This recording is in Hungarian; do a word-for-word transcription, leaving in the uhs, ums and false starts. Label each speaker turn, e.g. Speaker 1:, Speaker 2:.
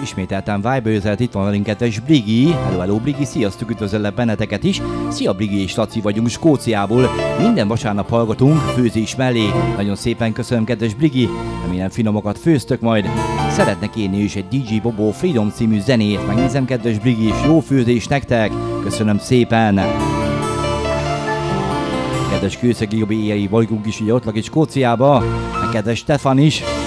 Speaker 1: ismételten Viber-özelt, itt van velünk kedves Brigi. Hello, hello Brigi, sziasztok, üdvözöllek benneteket is. Szia Brigi és Laci vagyunk Skóciából. Minden vasárnap hallgatunk főzés mellé. Nagyon szépen köszönöm, kedves Brigi. Remélem finomokat főztök majd. Szeretne kérni is egy dé dzsé Bobo Freedom című zenét. Megnézem, kedves Brigi, és jó főzés nektek. Köszönöm szépen. Kedves Kőszegi éjjeli vagyunk is, ugye ott lakik Skóciába. Meg kedves Stefan is.